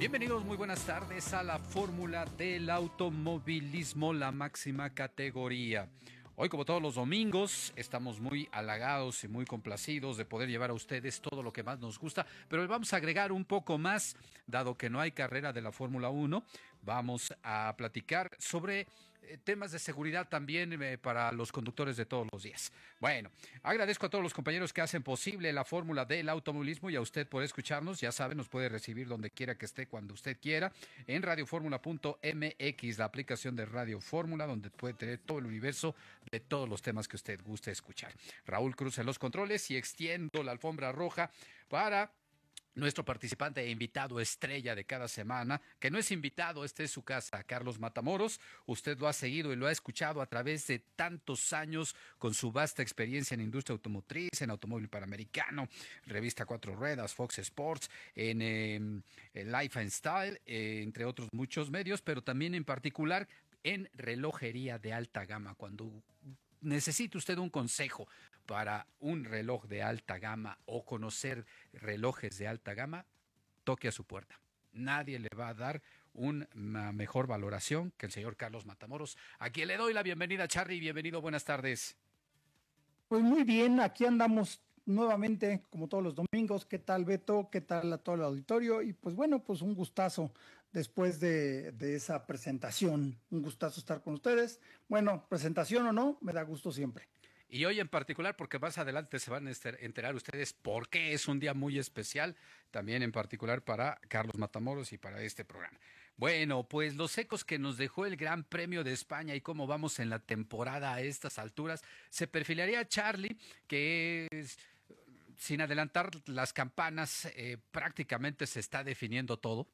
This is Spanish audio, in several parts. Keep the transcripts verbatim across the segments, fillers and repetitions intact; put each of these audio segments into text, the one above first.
Bienvenidos, muy buenas tardes a la Fórmula del Automovilismo, la máxima categoría. Hoy, como todos los domingos, estamos muy halagados y muy complacidos de poder llevar a ustedes todo lo que más nos gusta, pero le vamos a agregar un poco más, dado que no hay carrera de la Fórmula uno, vamos a platicar sobre eh, temas de seguridad también eh, para los conductores de todos los días. Bueno, agradezco a todos los compañeros que hacen posible la Fórmula del Automovilismo y a usted por escucharnos. Ya saben, nos puede recibir donde quiera que esté, cuando usted quiera, en radioformula punto m x, la aplicación de Radio Fórmula, donde puede tener todo el universo de todos los temas que usted guste escuchar. Raúl Cruz en los controles y extiendo la alfombra roja para nuestro participante e invitado estrella de cada semana, que no es invitado, este es su casa, Carlos Matamoros. Usted lo ha seguido y lo ha escuchado a través de tantos años con su vasta experiencia en industria automotriz, en Automóvil Panamericano, Revista Cuatro Ruedas, Fox Sports, en eh, Life and Style, eh, entre otros muchos medios, pero también en particular en relojería de alta gama. Cuando necesite usted un consejo para un reloj de alta gama o conocer relojes de alta gama, toque a su puerta. Nadie le va a dar una mejor valoración que el señor Carlos Matamoros, a quien le doy la bienvenida. Charly, bienvenido, buenas tardes. Pues muy bien, aquí andamos nuevamente, como todos los domingos. ¿Qué tal, Beto? ¿Qué tal a todo el auditorio? Y pues bueno, pues un gustazo después de, de esa presentación. Un gustazo estar con ustedes. Bueno, presentación o no, me da gusto siempre. Y hoy en particular, porque más adelante se van a enterar ustedes por qué es un día muy especial, también en particular para Carlos Matamoros y para este programa. Bueno, pues los ecos que nos dejó el Gran Premio de España y cómo vamos en la temporada a estas alturas, se perfilaría Charly, que es, sin adelantar las campanas, eh, prácticamente se está definiendo todo.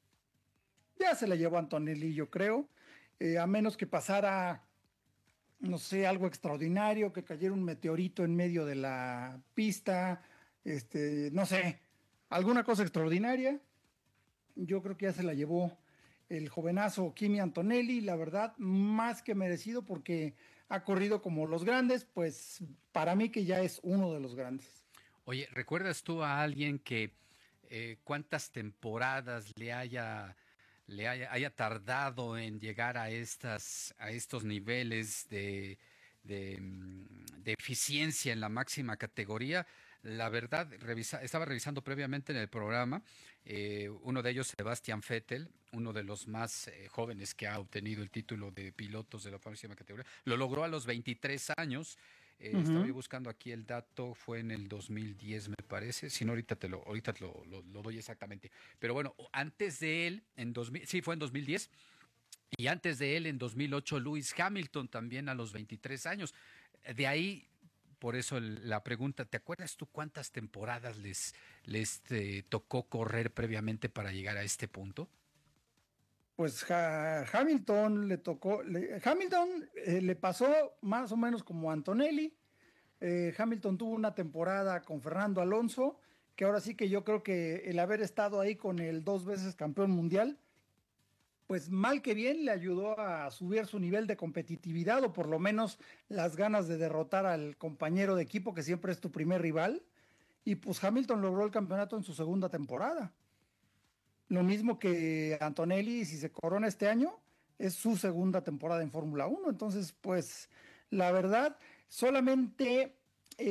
Ya se la llevó Antonelli, yo creo, eh, a menos que pasara, no sé, algo extraordinario, que cayera un meteorito en medio de la pista, este, no sé, alguna cosa extraordinaria. Yo creo que ya se la llevó el jovenazo Kimi Antonelli, la verdad, más que merecido porque ha corrido como los grandes, pues para mí que ya es uno de los grandes. Oye, ¿recuerdas tú a alguien que eh, cuántas temporadas le haya le haya, haya tardado en llegar a estas a estos niveles de, de, de eficiencia en la máxima categoría? La verdad, revisa, estaba revisando previamente en el programa, eh, uno de ellos, Sebastian Vettel, uno de los más eh, jóvenes que ha obtenido el título de pilotos de la máxima categoría, lo logró a los veintitrés años. Eh, estaba yo Uh-huh. buscando aquí el dato, fue en el dos mil diez me parece, si no ahorita te lo, ahorita te lo, lo, lo doy exactamente. Pero bueno, antes de él, en dos mil, sí fue en dos mil diez, y antes de él en dos mil ocho Lewis Hamilton también a los veintitrés años. De ahí, por eso el, la pregunta, ¿te acuerdas tú cuántas temporadas les, les eh, tocó correr previamente para llegar a este punto? Pues ha, Hamilton le tocó, le, Hamilton eh, le pasó más o menos como a Antonelli. Eh, Hamilton tuvo una temporada con Fernando Alonso, que ahora sí que yo creo que el haber estado ahí con el dos veces campeón mundial, pues mal que bien le ayudó a subir su nivel de competitividad o por lo menos las ganas de derrotar al compañero de equipo que siempre es tu primer rival. Y pues Hamilton logró el campeonato en su segunda temporada. Lo mismo que Antonelli, si se corona este año, es su segunda temporada en Fórmula Uno. Entonces, pues, la verdad, solamente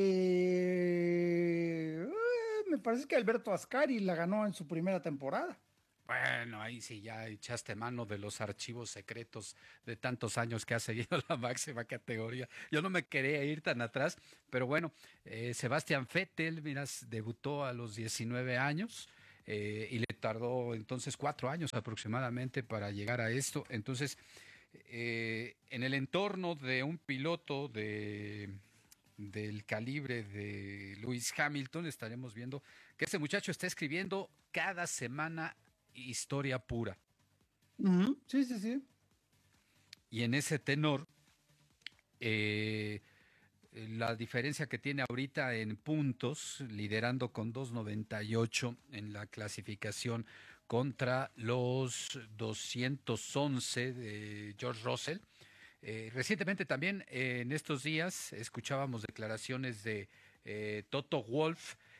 eh, me parece que Alberto Ascari la ganó en su primera temporada. Bueno, ahí sí ya echaste mano de los archivos secretos de tantos años que ha seguido la máxima categoría. Yo no me quería ir tan atrás, pero bueno, eh, Sebastián Vettel, miras, debutó a los diecinueve años eh, y le tardó entonces cuatro años aproximadamente para llegar a esto. Entonces, eh, en el entorno de un piloto de del calibre de Lewis Hamilton, estaremos viendo que este muchacho está escribiendo cada semana historia pura. Ujú, sí, sí, sí. Y en ese tenor, eh, la diferencia que tiene ahorita en puntos, liderando con dos noventa y ocho en la clasificación contra los doscientos once de George Russell. Eh, recientemente también, eh, en estos días, escuchábamos declaraciones de eh, Toto Wolff,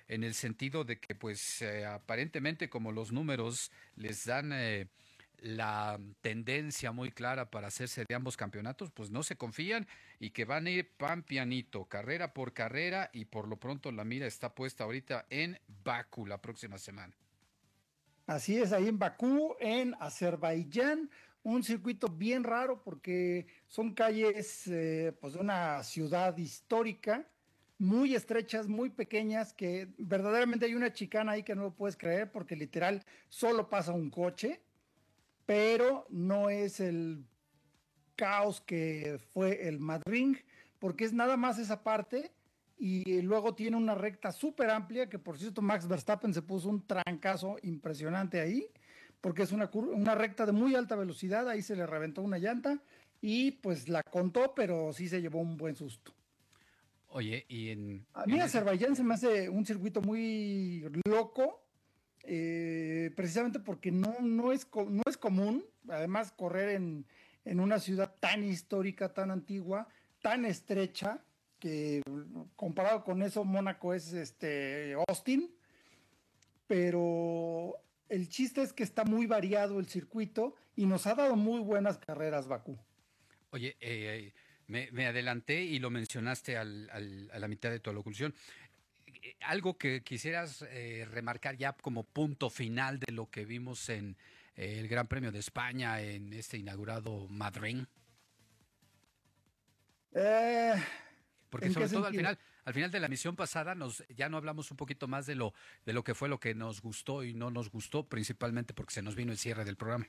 en el sentido de que pues eh, aparentemente como los números les dan eh, la tendencia muy clara para hacerse de ambos campeonatos, pues no se confían y que van a ir pan pianito, carrera por carrera, y por lo pronto la mira está puesta ahorita en Bakú la próxima semana. Así es, ahí en Bakú, en Azerbaiyán, un circuito bien raro porque son calles eh, pues de una ciudad histórica, muy estrechas, muy pequeñas, que verdaderamente hay una chicana ahí que no lo puedes creer porque literal solo pasa un coche, pero no es el caos que fue el Madrid, porque es nada más esa parte y luego tiene una recta súper amplia, que por cierto Max Verstappen se puso un trancazo impresionante ahí, porque es una, una recta de muy alta velocidad, ahí se le reventó una llanta y pues la contó, pero sí se llevó un buen susto. Oye, y en... A mí en ese... Azerbaiyán se me hace un circuito muy loco, eh, precisamente porque no, no, es, no es común, además correr en, en una ciudad tan histórica, tan antigua, tan estrecha, que comparado con eso Mónaco es este Austin, pero el chiste es que está muy variado el circuito y nos ha dado muy buenas carreras Bakú. Oye, eh, me, me, adelanté y lo mencionaste al, al, a la mitad de tu alocución. Algo que quisieras eh, remarcar ya como punto final de lo que vimos en eh, el Gran Premio de España en este inaugurado Madrid. Eh, Porque sobre todo al final, al final de la misión pasada nos ya no hablamos un poquito más de lo de lo que fue lo que nos gustó y no nos gustó, principalmente porque se nos vino el cierre del programa.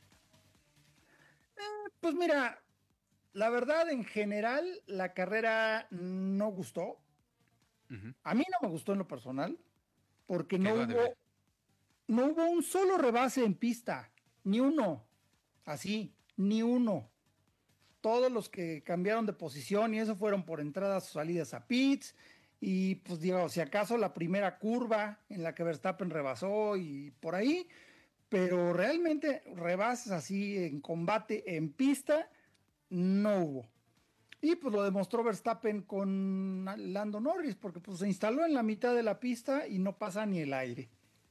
Eh, pues mira, la verdad en general la carrera no gustó. Uh-huh. A mí no me gustó en lo personal porque no hubo no hubo un solo rebase en pista, ni uno. Así, ni uno. Todos los que cambiaron de posición y eso fueron por entradas o salidas a pits. Y pues digo, si acaso la primera curva en la que Verstappen rebasó y por ahí, pero realmente rebases así en combate en pista no hubo. Y pues lo demostró Verstappen con Lando Norris, porque pues se instaló en la mitad de la pista y no pasa ni el aire.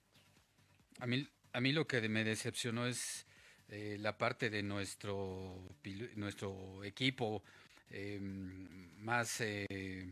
A mí, a mí lo que me decepcionó es Eh, la parte de nuestro nuestro equipo eh, más eh,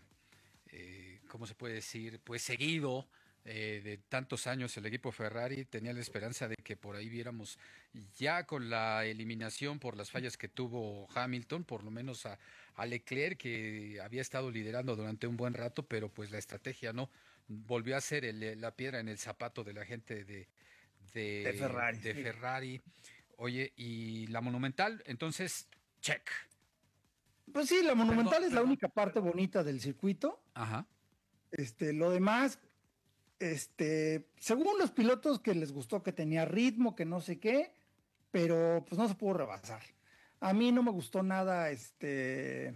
eh, ¿cómo se puede decir? Pues seguido eh, de tantos años el equipo Ferrari. Tenía la esperanza de que por ahí viéramos ya con la eliminación por las fallas que tuvo Hamilton, por lo menos a, a Leclerc, que había estado liderando durante un buen rato, pero pues la estrategia no volvió a ser el, la piedra en el zapato de la gente de, de, de Ferrari. De Ferrari. Oye, y la Monumental, entonces, check. Pues sí, la Monumental perdón, es la perdón, única parte perdón. bonita del circuito. Ajá. Este, lo demás, este, según los pilotos que les gustó que tenía ritmo, que no sé qué, pero pues no se pudo rebasar. A mí no me gustó nada, este,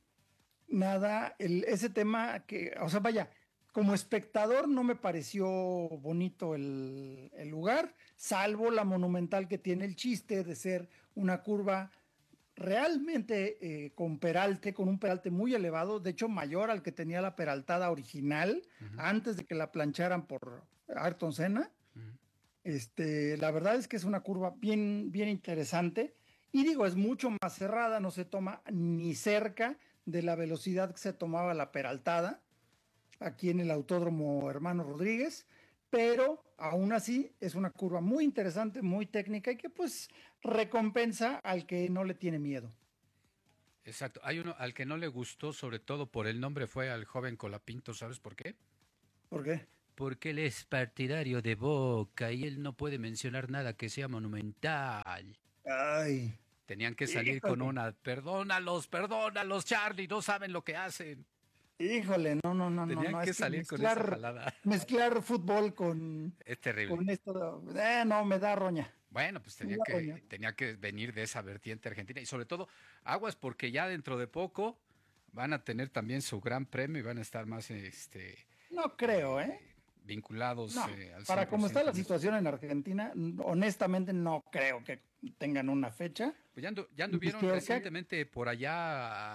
nada, el, ese tema que, o sea, vaya, como espectador no me pareció bonito el, el lugar, salvo la Monumental que tiene el chiste de ser una curva realmente eh, con peralte, con un peralte muy elevado, de hecho mayor al que tenía la peraltada original, uh-huh. antes de que la plancharan por Ayrton Senna. Uh-huh. Este, la verdad es que es una curva bien, bien interesante, y digo, es mucho más cerrada, no se toma ni cerca de la velocidad que se tomaba la peraltada aquí en el Autódromo Hermano Rodríguez, pero aún así es una curva muy interesante, muy técnica y que pues recompensa al que no le tiene miedo. Exacto, hay uno al que no le gustó, sobre todo por el nombre, fue al joven Colapinto. ¿Sabes por qué? ¿Por qué? Porque él es partidario de Boca y él no puede mencionar nada que sea monumental. Ay. Tenían que salir Híjole. con una, perdónalos, perdónalos, Charlie, no saben lo que hacen. Híjole, no, no, no, Tenían no. que es salir que mezclar, con esa jalada. Mezclar fútbol con. Es terrible. Con esto. Eh, no, me da roña. Bueno, pues tenía que, roña. tenía que venir de esa vertiente argentina. Y sobre todo, aguas, porque ya dentro de poco van a tener también su gran premio y van a estar más, este. No creo, ¿eh? eh vinculados no, eh, al para cómo está la situación en Argentina, honestamente no creo que tengan una fecha. Pues ya, andu ya anduvieron recientemente por allá a,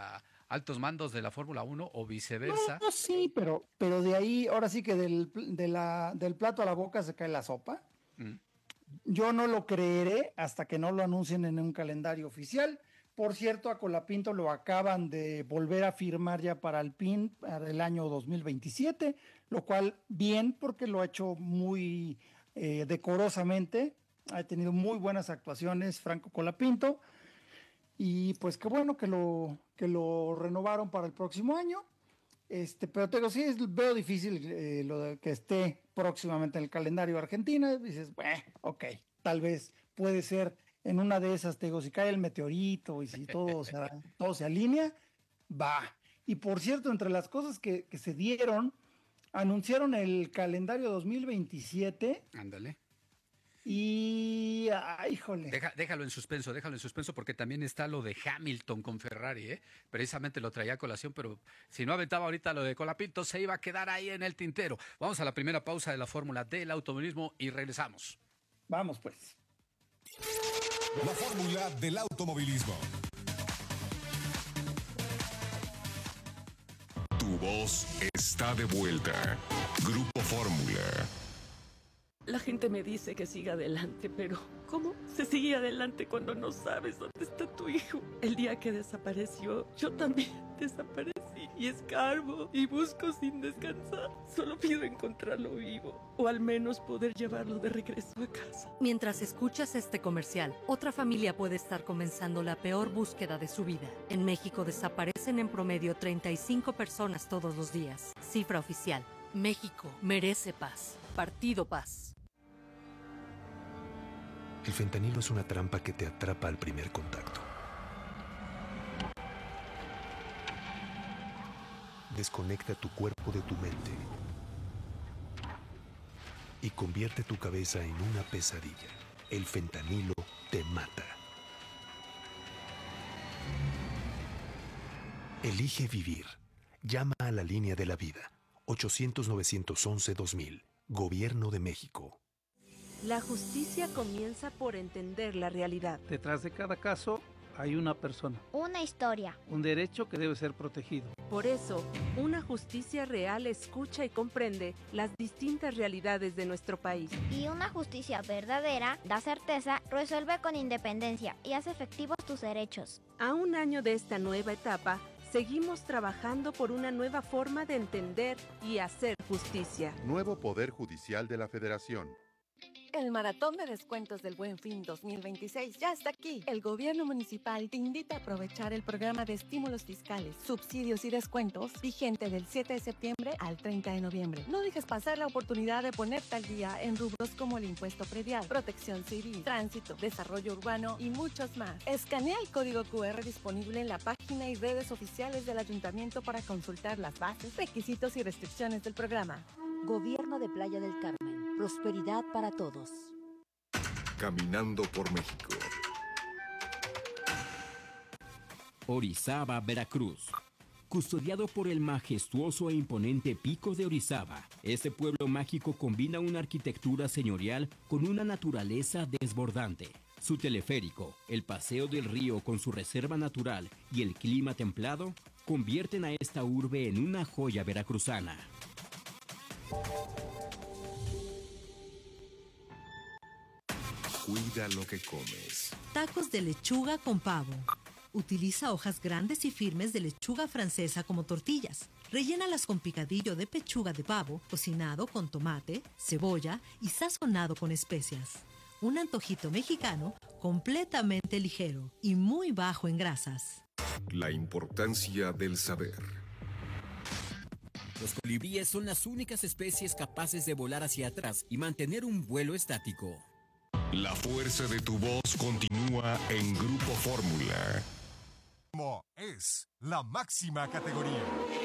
altos mandos de la Fórmula uno o viceversa. No, no, sí, pero, pero de ahí, ahora sí que del, de la, del plato a la boca se cae la sopa. Mm. Yo no lo creeré hasta que no lo anuncien en un calendario oficial. Por cierto, a Colapinto lo acaban de volver a firmar ya para el P I N para el año dos mil veintisiete, lo cual bien porque lo ha hecho muy eh, decorosamente. Ha tenido muy buenas actuaciones Franco Colapinto y pues qué bueno que lo, que lo renovaron para el próximo año. Este, pero te digo, sí, veo difícil eh, lo de que esté próximamente en el calendario de Argentina. Dices, bueno, ok, tal vez puede ser en una de esas, te digo, si cae el meteorito y si todo se, todo se alinea, va. Y por cierto, entre las cosas que, que se dieron, anunciaron el calendario dos mil veintisiete. Ándale. Y, ay, híjole. Deja, déjalo en suspenso, déjalo en suspenso, porque también está lo de Hamilton con Ferrari, ¿eh? Precisamente lo traía a colación, pero si no aventaba ahorita lo de Colapinto, se iba a quedar ahí en el tintero. Vamos a la primera pausa de la fórmula del automovilismo y regresamos. Vamos, pues. La fórmula del automovilismo. Tu voz está de vuelta. Grupo Fórmula. La gente me dice que siga adelante, pero ¿cómo se sigue adelante cuando no sabes dónde está tu hijo? El día que desapareció, yo también desaparecí y escarbo y busco sin descansar. Solo pido encontrarlo vivo o al menos poder llevarlo de regreso a casa. Mientras escuchas este comercial, otra familia puede estar comenzando la peor búsqueda de su vida. En México desaparecen en promedio treinta y cinco personas todos los días. Cifra oficial. México merece paz. Partido Paz. El fentanilo es una trampa que te atrapa al primer contacto. Desconecta tu cuerpo de tu mente y convierte tu cabeza en una pesadilla. El fentanilo te mata. Elige vivir. Llama a la línea de la vida. ochocientos, novecientos once, dos mil. Gobierno de México. La justicia comienza por entender la realidad. Detrás de cada caso hay una persona. Una historia. Un derecho que debe ser protegido. Por eso, una justicia real escucha y comprende las distintas realidades de nuestro país. Y una justicia verdadera da certeza, resuelve con independencia y hace efectivos tus derechos. A un año de esta nueva etapa, seguimos trabajando por una nueva forma de entender y hacer justicia. Nuevo Poder Judicial de la Federación. El Maratón de Descuentos del Buen Fin dos mil veintiséis ya está aquí. El gobierno municipal te invita a aprovechar el programa de estímulos fiscales, subsidios y descuentos vigente del siete de septiembre al treinta de noviembre. No dejes pasar la oportunidad de ponerte al día en rubros como el impuesto predial, protección civil, tránsito, desarrollo urbano y muchos más. Escanea el código cu erre disponible en la página y redes oficiales del ayuntamiento para consultar las bases, requisitos y restricciones del programa. Gobierno de Playa del Carmen. Prosperidad para todos. Caminando por México. Orizaba, Veracruz. Custodiado por el majestuoso e imponente Pico de Orizaba, este pueblo mágico combina una arquitectura señorial con una naturaleza desbordante. Su teleférico, el paseo del río con su reserva natural y el clima templado convierten a esta urbe en una joya veracruzana. Cuida lo que comes. Tacos de lechuga con pavo. Utiliza hojas grandes y firmes de lechuga francesa como tortillas. Rellénalas con picadillo de pechuga de pavo, cocinado con tomate, cebolla y sazonado con especias. Un antojito mexicano completamente ligero y muy bajo en grasas. La importancia del saber. Los colibríes son las únicas especies capaces de volar hacia atrás y mantener un vuelo estático. La fuerza de tu voz continúa en Grupo Fórmula. Es la máxima categoría.